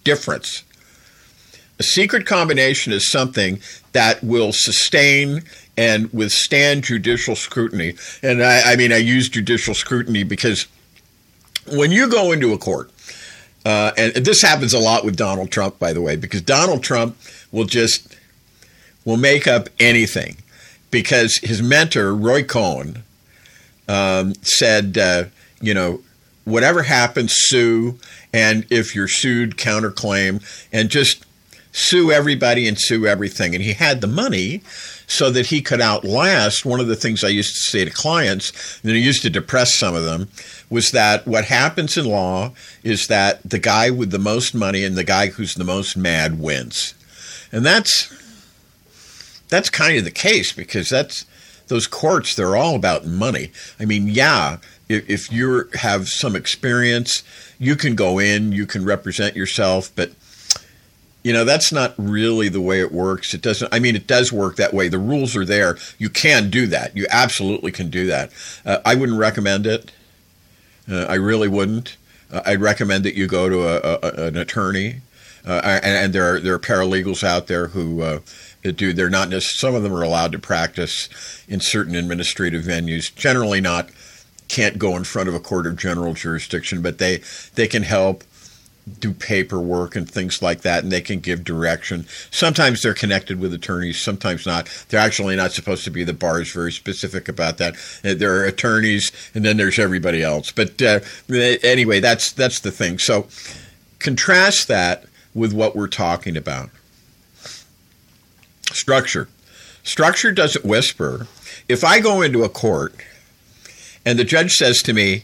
difference. A secret combination is something that will sustain and withstand judicial scrutiny. And I mean, I use judicial scrutiny because when you go into a court, and this happens a lot with Donald Trump, by the way, because Donald Trump will make up anything. Because his mentor, Roy Cohn, said, whatever happens, sue. And if you're sued, counterclaim. And just sue everybody and sue everything. And he had the money so that he could outlast. One of the things I used to say to clients, and I used to depress some of them, was that what happens in law is that the guy with the most money and the guy who's the most mad wins. And that's kind of the case, because those courts, they're all about money. I mean, yeah, if you have some experience, you can go in, you can represent yourself, but that's not really the way it works. It doesn't. I mean, it does work that way. The rules are there. You can do that. You absolutely can do that. I wouldn't recommend it. I really wouldn't. I'd recommend that you go to an attorney, and there are paralegals out there who do. They're not necessarily. Some of them are allowed to practice in certain administrative venues. Generally, can't go in front of a court of general jurisdiction, but they can help do paperwork and things like that, and they can give direction. Sometimes they're connected with attorneys, sometimes not. They're actually not supposed to be. The bar is very specific about that. There are attorneys, and then there's everybody else. But anyway, that's the thing. So contrast that with what we're talking about. Structure. Structure doesn't whisper. If I go into a court and the judge says to me,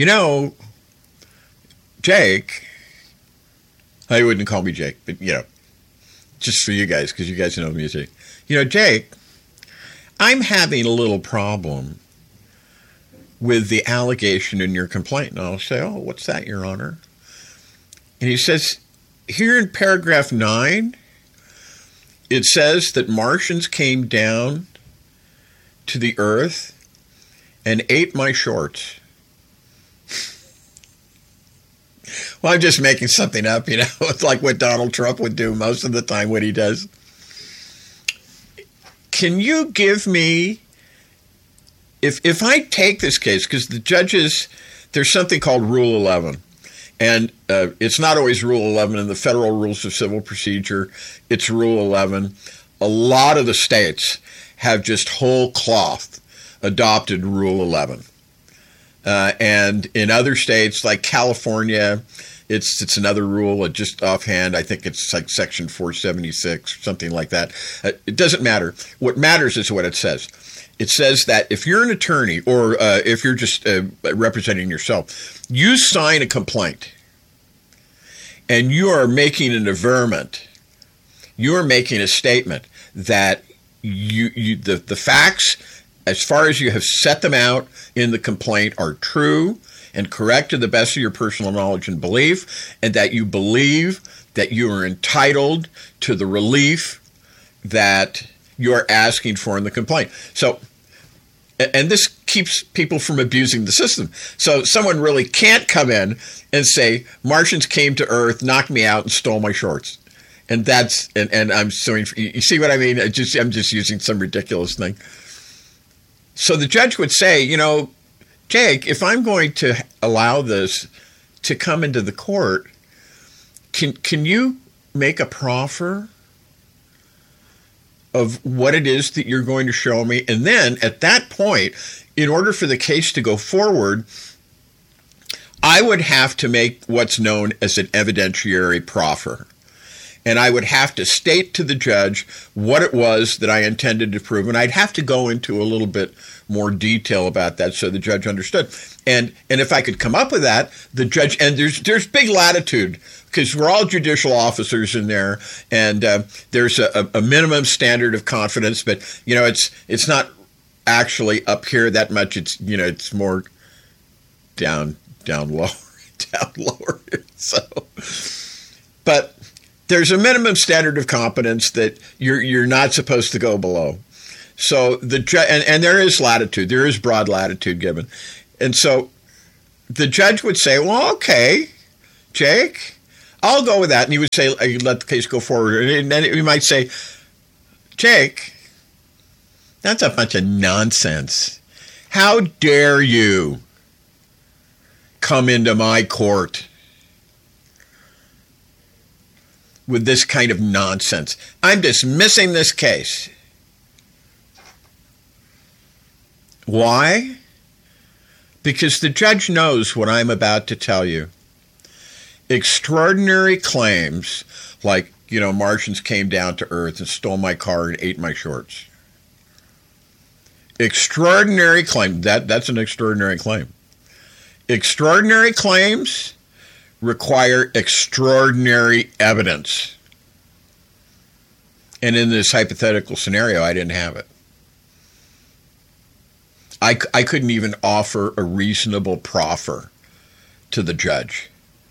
Jake, he wouldn't call me Jake, but, just for you guys, because you guys know me as Jake. Jake, I'm having a little problem with the allegation in your complaint. And I'll say, oh, what's that, Your Honor? And he says, here in paragraph 9, it says that Martians came down to the earth and ate my shorts. Well, I'm just making something up, It's like what Donald Trump would do most of the time, what he does. Can you give me, if I take this case, because the judges, there's something called Rule 11. And it's not always Rule 11 in the Federal Rules of Civil Procedure. It's Rule 11. A lot of the states have just whole cloth adopted Rule 11. And in other states like California, it's another rule. Just offhand, I think it's like Section 476, something like that. It doesn't matter. What matters is what it says. It says that if you're an attorney or if you're just representing yourself, you sign a complaint and you are making an averment. You are making a statement that the facts, as far as you have set them out in the complaint, are true and correct to the best of your personal knowledge and belief, and that you believe that you are entitled to the relief that you're asking for in the complaint. So, and this keeps people from abusing the system. So someone really can't come in and say, Martians came to Earth, knocked me out, and stole my shorts. And that's, and I'm suing, you see what I mean? I'm just using some ridiculous thing. So the judge would say, Jake, if I'm going to allow this to come into the court, can you make a proffer of what it is that you're going to show me? And then at that point, in order for the case to go forward, I would have to make what's known as an evidentiary proffer. And I would have to state to the judge what it was that I intended to prove. And I'd have to go into a little bit more detail about that so the judge understood. And if I could come up with that, the judge, and there's big latitude because we're all judicial officers in there, and there's a minimum standard of confidence, but it's not actually up here that much. It's more down lower, down lower. So, but there's a minimum standard of competence that you're not supposed to go below. So and there is latitude, there is broad latitude given. And so the judge would say, well, okay, Jake, I'll go with that. And he would say, let the case go forward. And then he might say, Jake, that's a bunch of nonsense. How dare you come into my court with this kind of nonsense? I'm dismissing this case. Why? Because the judge knows what I'm about to tell you. Extraordinary claims like, Martians came down to Earth and stole my car and ate my shorts. Extraordinary claim. That's an extraordinary claim. Extraordinary claims require extraordinary evidence. And in this hypothetical scenario, I didn't have it. I couldn't even offer a reasonable proffer to the judge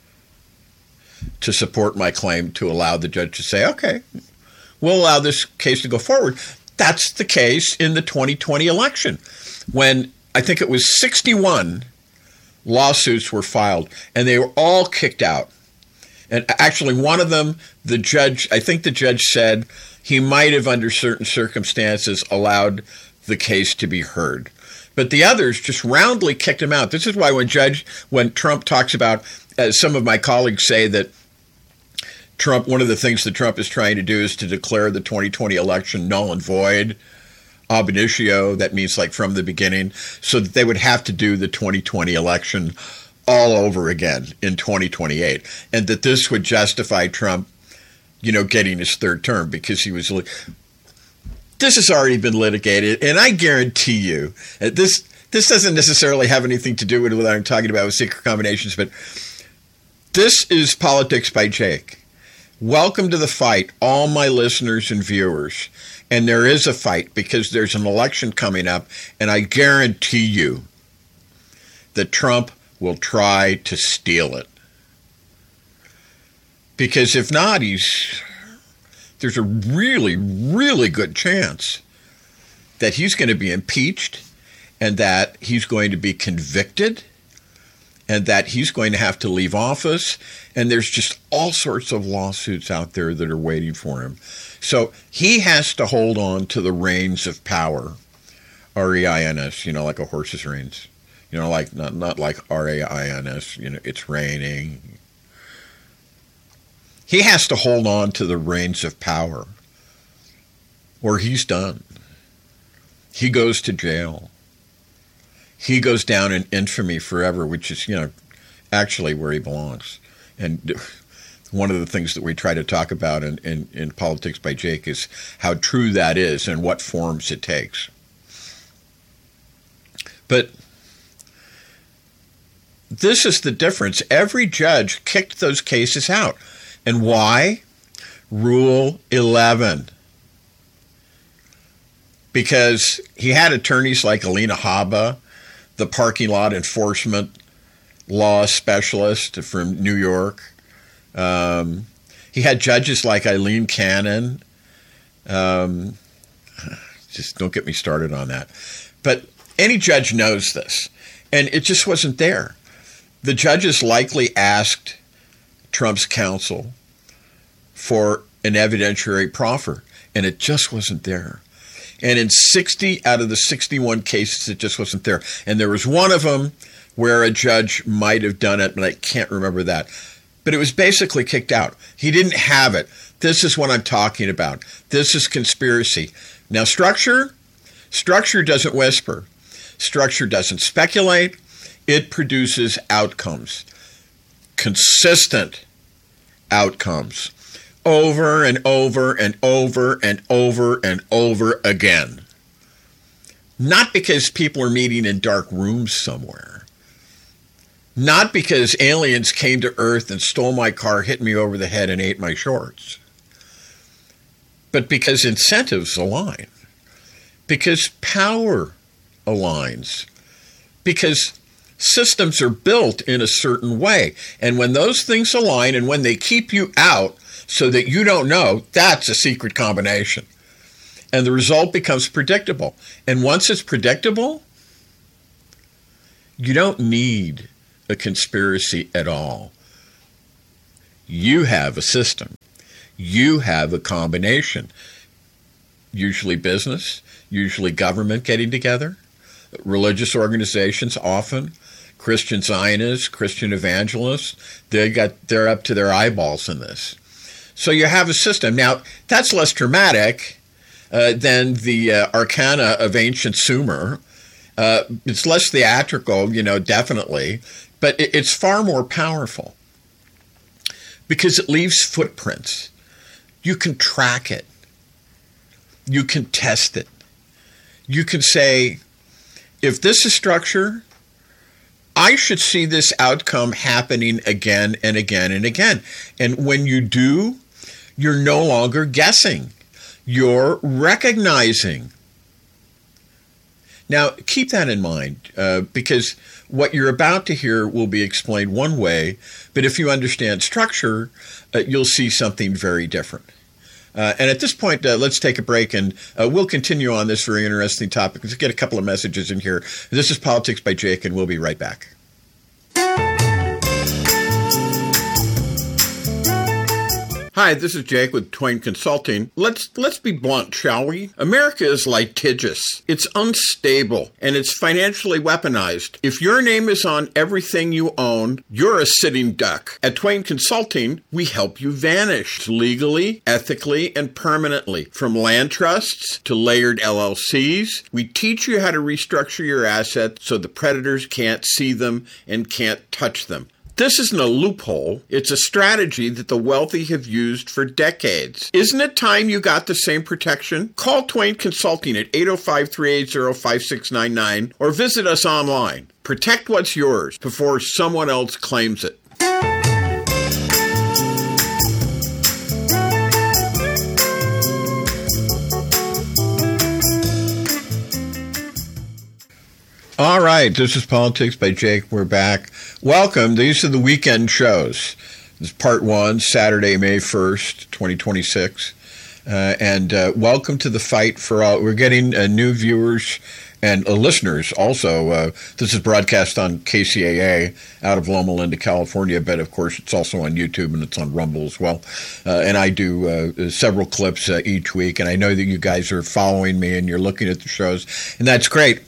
to support my claim, to allow the judge to say, okay, we'll allow this case to go forward. That's the case in the 2020 election, when I think it was 61 lawsuits were filed, and they were all kicked out. And actually, one of them, I think the judge said he might have, under certain circumstances, allowed the case to be heard. But the others just roundly kicked him out. This is why when Trump talks about, some of my colleagues say that one of the things that Trump is trying to do is to declare the 2020 election null and void, ab initio, that means like from the beginning, so that they would have to do the 2020 election all over again in 2028, and that this would justify Trump, getting his third term, because this has already been litigated, and I guarantee you, this doesn't necessarily have anything to do with what I'm talking about with secret combinations, but this is Politics by Jake. Welcome to the fight, all my listeners and viewers. And there is a fight, because there's an election coming up, and I guarantee you that Trump will try to steal it. Because if not, there's a really, really good chance that he's going to be impeached, and that he's going to be convicted, and that he's going to have to leave office. And there's just all sorts of lawsuits out there that are waiting for him. So he has to hold on to the reins of power, R-E-I-N-S, like a horse's reins. Like not like R-A-I-N-S, it's raining. He has to hold on to the reins of power, or he's done. He goes to jail. He goes down in infamy forever, which is, actually where he belongs. And one of the things that we try to talk about in Politics by Jake is how true that is and what forms it takes. But this is the difference. Every judge kicked those cases out. And why? Rule 11. Because he had attorneys like Alina Habba, the parking lot enforcement law specialist from New York. He had judges like Eileen Cannon. Just don't get me started on that. But any judge knows this, and it just wasn't there. The judges likely asked Trump's counsel for an evidentiary proffer, and it just wasn't there. And in 60 out of the 61 cases, it just wasn't there. And there was one of them where a judge might have done it, but I can't remember that. But it was basically kicked out. He didn't have it. This is what I'm talking about. This is conspiracy. Now, structure doesn't whisper. Structure doesn't speculate. It produces outcomes. Consistent outcomes. Over and over and over and over and over again. Not because people are meeting in dark rooms somewhere. Not because aliens came to Earth and stole my car, hit me over the head, and ate my shorts. But because incentives align. Because power aligns. Because systems are built in a certain way. And when those things align and when they keep you out so that you don't know, that's a secret combination. And the result becomes predictable. And once it's predictable, you don't need a conspiracy at all. You have a system. You have a combination. Usually business, usually government getting together, religious organizations often, Christian Zionists, Christian evangelists, they're up to their eyeballs in this. So you have a system. Now, that's less dramatic than the arcana of ancient Sumer. It's less theatrical, definitely, but it's far more powerful because it leaves footprints. You can track it. You can test it. You can say, if this is structure, I should see this outcome happening again and again and again. And when you do, you're no longer guessing. You're recognizing. Now, keep that in mind, because what you're about to hear will be explained one way, but if you understand structure, you'll see something very different. And at this point, let's take a break, and we'll continue on this very interesting topic. Let's get a couple of messages in here. This is Politics by Jake, and we'll be right back. Hi, this is Jake with Twain Consulting. Let's be blunt, shall we? America is litigious. It's unstable, and it's financially weaponized. If your name is on everything you own, you're a sitting duck. At Twain Consulting, we help you vanish legally, ethically, and permanently. From land trusts to layered LLCs, we teach you how to restructure your assets so the predators can't see them and can't touch them. This isn't a loophole. It's a strategy that the wealthy have used for decades. Isn't it time you got the same protection? Call Twain Consulting at 805-380-5699 or visit us online. Protect what's yours before someone else claims it. All right, this is Politics by Jake. We're back. Welcome. These are the weekend shows. This is part one, Saturday, May 1st, 2026. And welcome to the fight for all. We're getting new viewers and listeners also. This is broadcast on KCAA out of Loma Linda, California, but of course it's also on YouTube and it's on Rumble as well. And I do several clips each week, and I know that you guys are following me and you're looking at the shows, and that's great.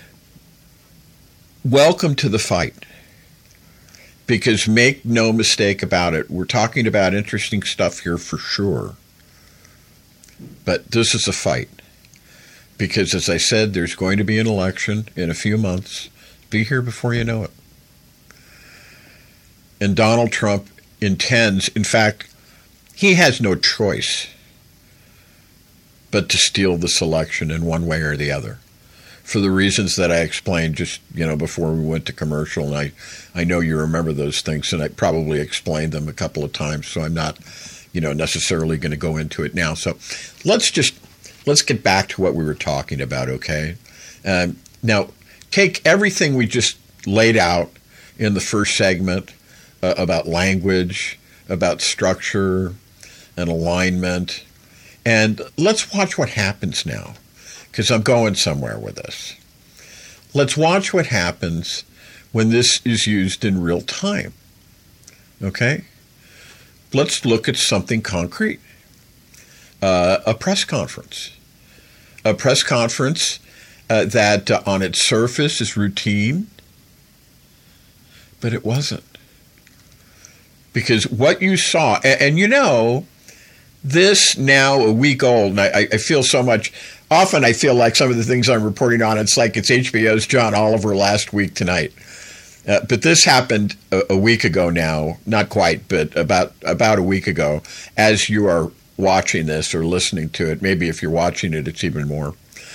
Welcome to the fight, because make no mistake about it, we're talking about interesting stuff here for sure, but this is a fight, because as I said, there's going to be an election in a few months. Be here before you know it. And Donald Trump intends, in fact, he has no choice but to steal this election in one way or the other, for the reasons that I explained just, before we went to commercial. And I know you remember those things, and I probably explained them a couple of times, so I'm not, necessarily going to go into it now. So let's get back to what we were talking about, okay? Now, take everything we just laid out in the first segment about language, about structure and alignment, and let's watch what happens now, because I'm going somewhere with this. Let's watch what happens when this is used in real time, okay? Let's look at something concrete. A press conference. A press conference that on its surface is routine, but it wasn't. Because what you saw, and this now a week old, and I feel so much. Often I feel like some of the things I'm reporting on, it's like it's HBO's John Oliver last week tonight. But this happened a week ago now, not quite, but about a week ago, as you are watching this or listening to it. Maybe if you're watching it, it's even more.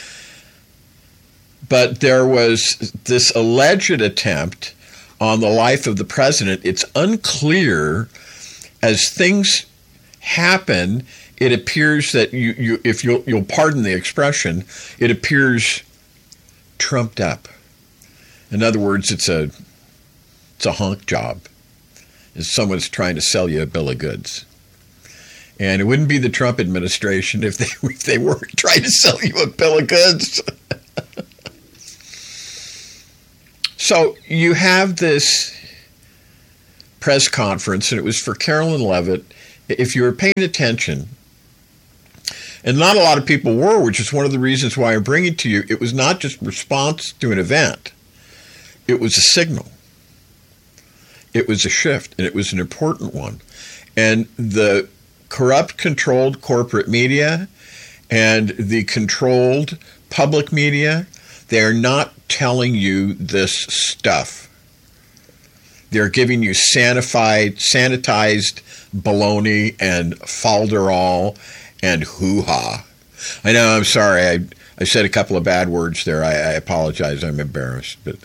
But there was this alleged attempt on the life of the president. It's unclear as things happen. It appears that if you'll pardon the expression, it appears trumped up. In other words, it's a hunk job. It's someone's trying to sell you a bill of goods. And it wouldn't be the Trump administration if they weren't trying to sell you a bill of goods. So you have this press conference, and it was for Carolyn Levitt. If you were paying attention, and not a lot of people were, which is one of the reasons why I'm bringing it to you, it was not just response to an event. It was a signal. It was a shift, and it was an important one. And the corrupt, controlled corporate media and the controlled public media, they're not telling you this stuff. They're giving you sanitized baloney and falderall and hoo-ha. I know, I'm sorry. I said a couple of bad words there. I apologize. I'm embarrassed. But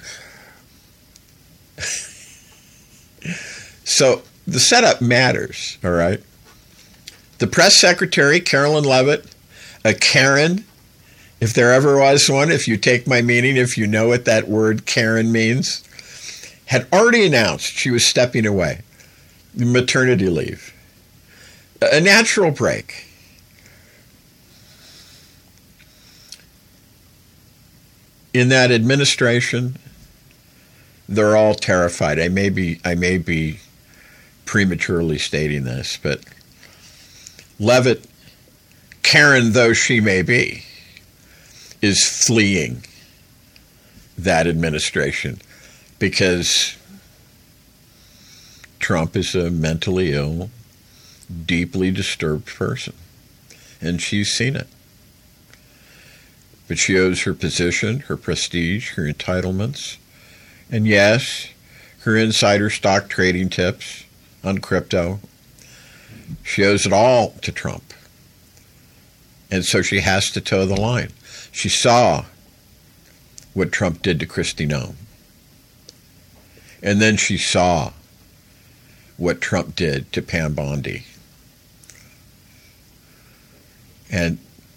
so the setup matters, all right? The press secretary, Carolyn Levitt, a Karen, if there ever was one, if you take my meaning, if you know what that word Karen means, had already announced she was stepping away, maternity leave, a natural break. In that administration, they're all terrified. I may be prematurely stating this, but Levitt, Karen though she may be, is fleeing that administration because Trump is a mentally ill, deeply disturbed person, and she's seen it. But she owes her position, her prestige, her entitlements, and yes, her insider stock trading tips on crypto. She owes it all to Trump. And so she has to toe the line. She saw what Trump did to Kristi Noem. And then she saw what Trump did to Pam Bondi. And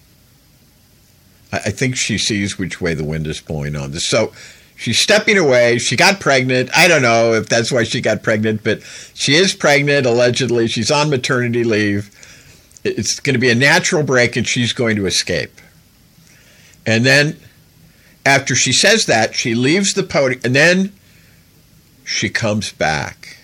I think she sees which way the wind is blowing on this. So she's stepping away. She got pregnant. I don't know if that's why she got pregnant, but she is pregnant, allegedly. She's on maternity leave. It's going to be a natural break, and she's going to escape. And then after she says that, she leaves the podium, and then she comes back.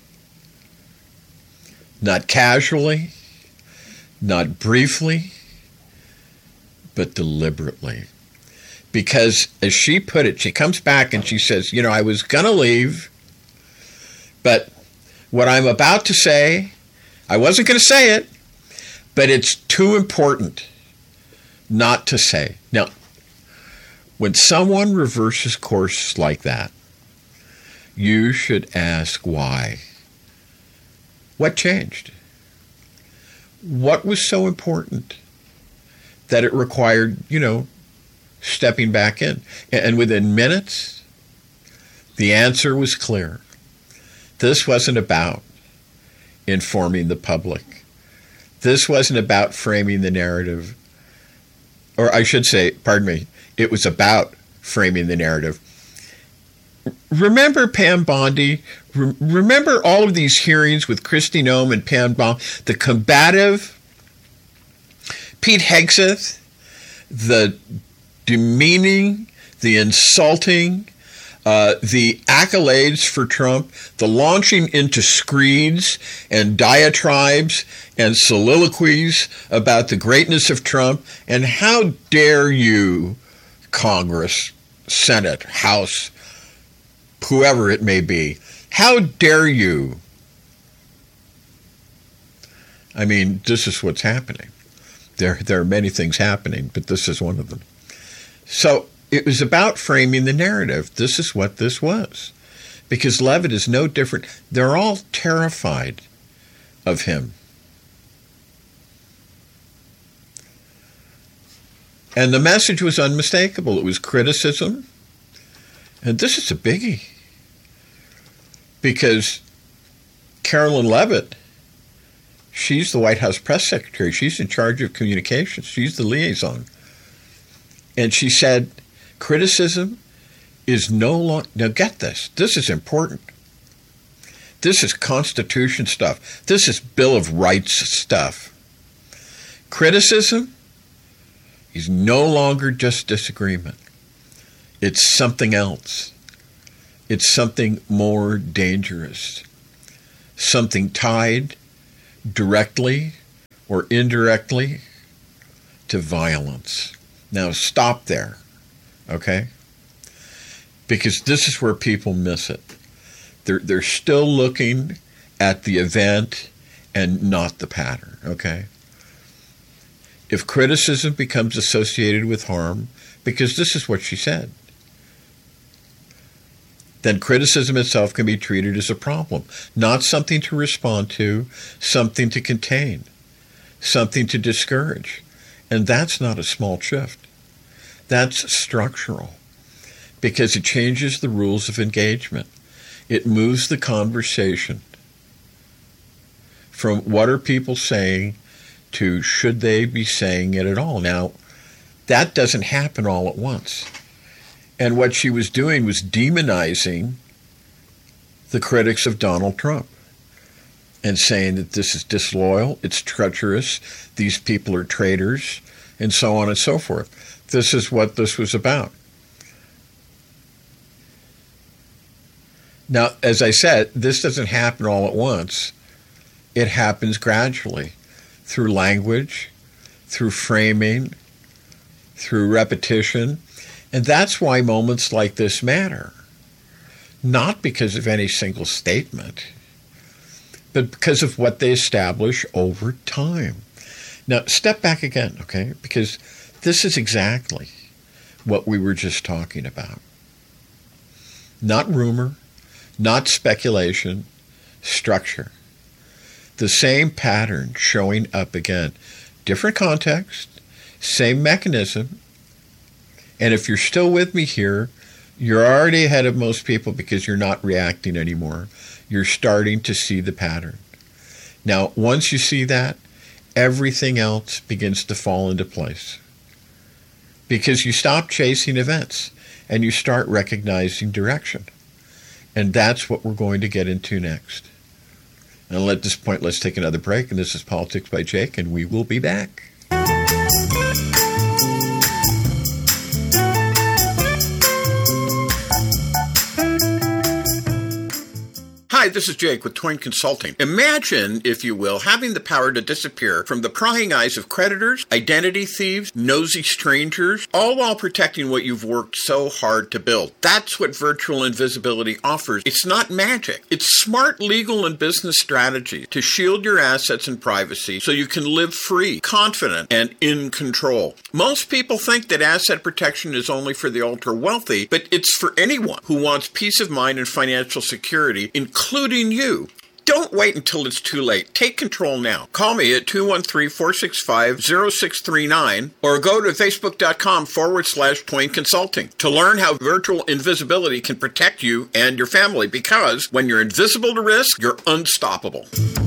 Not casually, not briefly, but deliberately. Because, as she put it, she comes back and she says, I was going to leave, but what I'm about to say, I wasn't going to say it, but it's too important not to say. Now, when someone reverses course like that, you should ask why. What changed? What was so important that it required, stepping back in? And within minutes, the answer was clear. This wasn't about informing the public. This wasn't about framing the narrative. Or I should say, it was about framing the narrative. Remember Pam Bondi? Remember all of these hearings with Kristi Noem and Pam Bondi? The combative Pete Hegseth, the demeaning, the insulting, the accolades for Trump, the launching into screeds and diatribes and soliloquies about the greatness of Trump. And how dare you, Congress, Senate, House, whoever it may be, how dare you? I mean, this is what's happening. There are many things happening, but this is one of them. So it was about framing the narrative. This is what this was. Because Levitt is no different. They're all terrified of him. And the message was unmistakable. It was criticism. And this is a biggie. Because Carolyn Levitt, she's the White House press secretary. She's in charge of communications. She's the liaison. And she said, criticism is no longer... Now get this. This is important. This is Constitution stuff. This is Bill of Rights stuff. Criticism is no longer just disagreement. It's something else. It's something more dangerous. something tied directly or indirectly to violence. Now stop there, okay? Because this is where people miss it. They're still looking at the event and not the pattern, okay? If criticism becomes associated with harm, because this is what she said, then criticism itself can be treated as a problem, not something to respond to, something to contain, something to discourage. And that's not a small shift. That's structural, because it changes the rules of engagement. It moves the conversation from what are people saying to should they be saying it at all. Now, that doesn't happen all at once. And what she was doing was demonizing the critics of Donald Trump and saying that this is disloyal, it's treacherous, these people are traitors, and so on and so forth. This is what this was about. Now, as I said, this doesn't happen all at once. It happens gradually through language, through framing, through repetition. And that's why moments like this matter. Not because of any single statement, but because of what they establish over time. Now, step back again, okay? Because this is exactly what we were just talking about. Not rumor, not speculation, structure. The same pattern showing up again. Different context, same mechanism. And if you're still with me here, you're already ahead of most people because you're not reacting anymore. You're starting to see the pattern. Now, once you see that, everything else begins to fall into place. Because you stop chasing events and you start recognizing direction. And that's what we're going to get into next. And at this point, let's take another break. And this is Politics by Jake, and we will be back. Hi, this is Jake with Toyn Consulting. Imagine, if you will, having the power to disappear from the prying eyes of creditors, identity thieves, nosy strangers, all while protecting what you've worked so hard to build. That's what virtual invisibility offers. It's not magic. It's smart legal and business strategy to shield your assets and privacy so you can live free, confident, and in control. Most people think that asset protection is only for the ultra-wealthy, but it's for anyone who wants peace of mind and financial security, including you. Don't wait until it's too late. Take control now. Call me at 213-465-0639 or go to facebook.com/Toyn Consulting to learn how virtual invisibility can protect you and your family, because when you're invisible to risk, you're unstoppable.